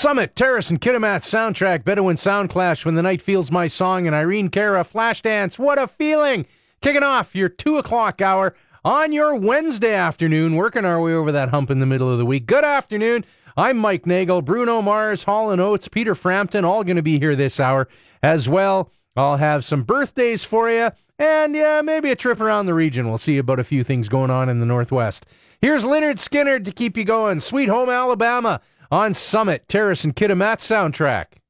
Summit, Terrace, and Kitimat soundtrack, Bedouin Sound Clash, When the Night Feels My Song, and Irene Cara, Flashdance, What a Feeling! Kicking off your 2 o'clock hour on your Wednesday afternoon, working our way over that hump in the middle of the week. Good afternoon. I'm Mike Nagel, Bruno Mars, Hall & Oates, Peter Frampton, all going to be here this hour as well. I'll have some birthdays for you, and maybe a trip around the region. We'll see about a few things going on in the Northwest. Here's Lynyrd Skynyrd to keep you going. Sweet Home Alabama on Summit, Terrace, and Kitimat soundtrack.